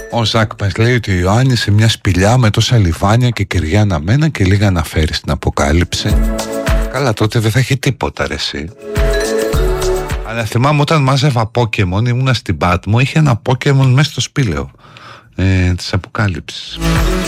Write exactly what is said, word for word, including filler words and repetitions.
Ο Ζακ μας λέει ότι ο Ιωάννης σε μια σπηλιά με τόσα λιβάνια και κεριά αναμένα και λίγα να φέρει στην αποκάλυψη. Καλά, τότε δεν θα έχει τίποτα ρε εσύ. Αλλά θυμάμαι όταν μάζευα Pokemon, ήμουνα στην Πάτμο, είχε ένα Pokemon μέσα στο σπήλαιο ε, της αποκάλυψης.